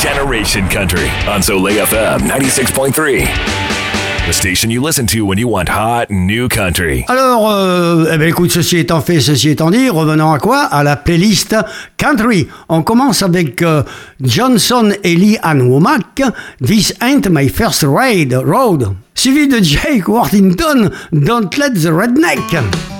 Generation Country on Soleil FM 96.3. The station you listen to when you want hot new country. Alors, écoute, ceci étant fait, ceci étant dit, revenons à quoi? À la playlist country. On commence avec Johnson et Lee Ann Womack, This Ain't My First Road, suivi de Jake Worthington, Don't Let the Redneck.